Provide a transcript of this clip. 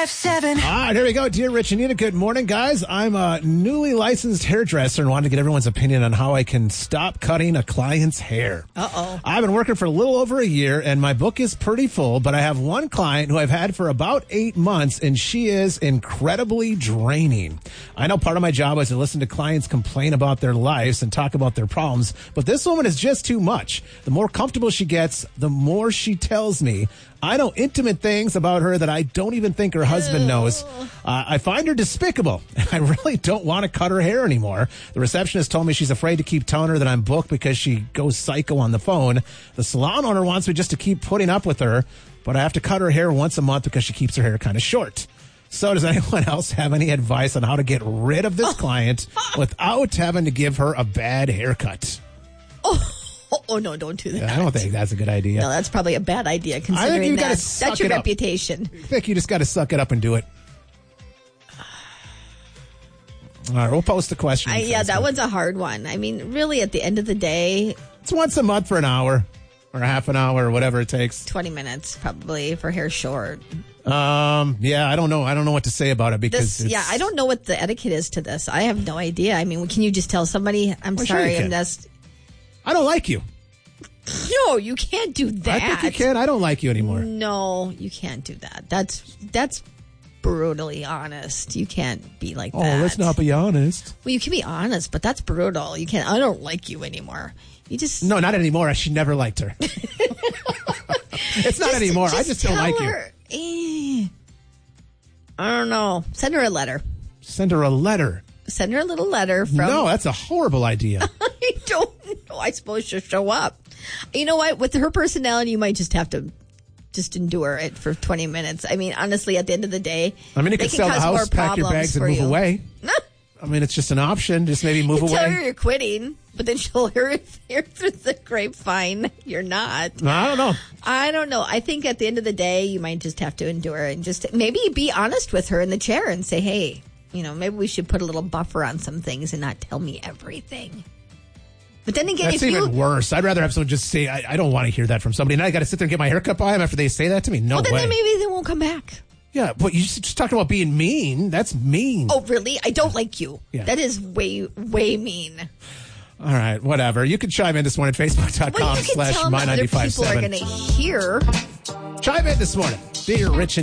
95.7. All right, here we go. Dear Rich and Nina, good morning, guys. I'm a newly licensed hairdresser and wanted to get everyone's opinion on how I can stop cutting a client's hair. Uh-oh. I've been working for a little over a year, and my book is pretty full, but I have one client who I've had for about 8 months, and she is incredibly draining. I know part of my job is to listen to clients complain about their lives and talk about their problems, but this woman is just too much. The more comfortable she gets, the more she tells me. I know intimate things about her that I don't even think her husband knows. I find her despicable. I really don't want to cut her hair anymore. The receptionist told me she's afraid to keep telling her that I'm booked because she goes psycho on the phone. The salon owner wants me just to keep putting up with her, but I have to cut her hair once a month because she keeps her hair kind of short. So does anyone else have any advice on how to get rid of this client without having to give her a bad haircut? Oh, no, don't do that. I don't think that's a good idea. No, that's probably a bad idea considering that's your reputation. I think you just got to suck it up and do it. All right, we'll post the question. That one's a hard one. I mean, really, at the end of the day, it's once a month for an hour or a half an hour or whatever it takes. 20 minutes probably for hair short. Yeah, I don't know. I don't know what to say about it because I don't know what the etiquette is to this. I have no idea. I mean, can you just tell somebody, I'm sorry, I don't like you. No, you can't do that. I think you can. I don't like you anymore. No, you can't do that. That's brutally honest. You can't be like that. Oh, let's not be honest. Well, you can be honest, but that's brutal. You can't. I don't like you anymore. You just no, not anymore. She never liked her. It's not anymore. I just don't like you. I don't know. Send her a letter. Send her a letter. Send her a little letter from. No, that's a horrible idea. I don't know. I suppose she'll show up. You know what? With her personality, you might just have to just endure it for 20 minutes. I mean, honestly, at the end of the day, I mean, you can sell the house, pack your bags, and move away. I mean, it's just an option. Just maybe move away. Tell her you're quitting, but then she'll hear through the grapevine you're not. I don't know. I think at the end of the day, you might just have to endure it and just maybe be honest with her in the chair and say, hey, maybe we should put a little buffer on some things and not tell me everything. But then again, that's even worse. I'd rather have someone just say, I don't want to hear that from somebody. And I got to sit there and get my haircut by them after they say that to me. No way. Then maybe they won't come back. Yeah, but you just talking about being mean. That's mean. Oh, really? I don't like you. Yeah. That is way, way mean. All right, whatever. You can chime in this morning at Facebook.com/My95.7. People are going to hear. Chime in this morning. Dear Rich and